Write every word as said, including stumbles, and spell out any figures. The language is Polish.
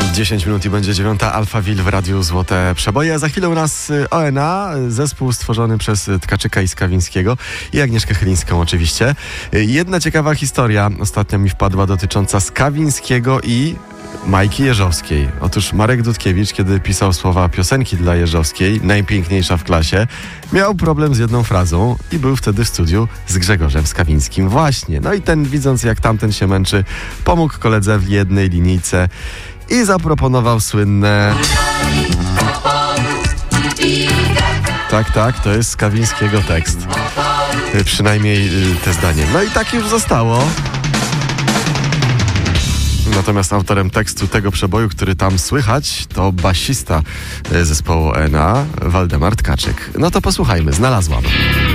dziesięć minut i będzie dziewiąta. Alphaville w Radiu Złote Przeboje. Za chwilę u nas O N A, zespół stworzony przez Tkaczyka i Skawińskiego i Agnieszkę Chylińską oczywiście. Jedna ciekawa historia ostatnio mi wpadła dotycząca Skawińskiego i Majki Jeżowskiej. Otóż Marek Dudkiewicz, kiedy pisał słowa piosenki dla Jeżowskiej, najpiękniejsza w klasie, miał problem z jedną frazą i był wtedy w studiu z Grzegorzem Skawińskim. Właśnie. No i ten, widząc jak tamten się męczy, pomógł koledze w jednej linijce i zaproponował słynne... Tak, tak, to jest Skawińskiego tekst. Przynajmniej te zdanie. No i tak już zostało. Natomiast autorem tekstu tego przeboju, który tam słychać, to basista zespołu O N A, Waldemar Tkaczyk. No to posłuchajmy, znalazłam.